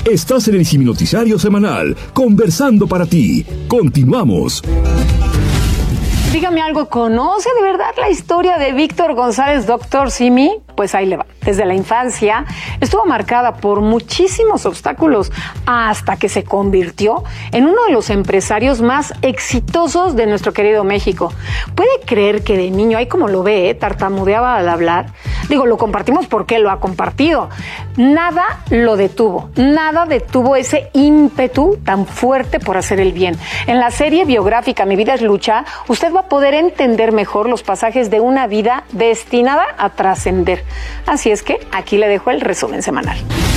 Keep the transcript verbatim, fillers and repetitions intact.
Estás en el Simi Noticiario Semanal, conversando para ti. Continuamos. Dígame algo, ¿conoce de verdad la historia de Víctor González, doctor Simi? Pues ahí le va. Desde la infancia estuvo marcada por muchísimos obstáculos hasta que se convirtió en uno de los empresarios más exitosos de nuestro querido México. ¿Puede creer que de niño, ahí como lo ve, eh, tartamudeaba al hablar? Digo, lo compartimos porque lo ha compartido. Nada lo detuvo, nada detuvo ese ímpetu tan fuerte por hacer el bien. En la serie biográfica Mi vida es lucha, usted va a poder entender mejor los pasajes de una vida destinada a trascender. Así es que aquí le dejo el resumen semanal.